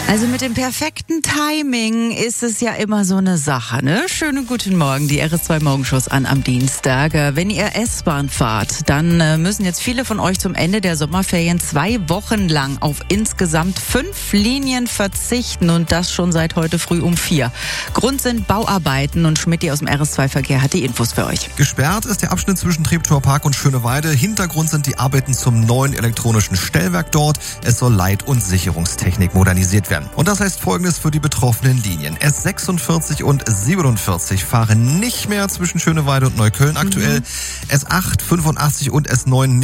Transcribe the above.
Also mit dem perfekten Timing ist es ja immer so eine Sache, ne? Schönen guten Morgen, die RS2 Morgenshows an am Dienstag. Wenn ihr S-Bahn fahrt, dann müssen jetzt viele von euch zum Ende der Sommerferien 2 Wochen lang auf insgesamt 5 Linien verzichten und das schon seit heute früh um 4. Grund sind Bauarbeiten und Schmidti aus dem RS2-Verkehr hat die Infos für euch. Gesperrt ist der Abschnitt zwischen Treptower Park und Schöneweide. Hintergrund sind die Arbeiten zum neuen elektronischen Stellwerk dort. Es soll Leit- und Sicherungstechnik modernisiert werden. Und das heißt Folgendes für die betroffenen Linien. S46 und 47 fahren nicht mehr zwischen Schöneweide und Neukölln aktuell. S8, 85 und S9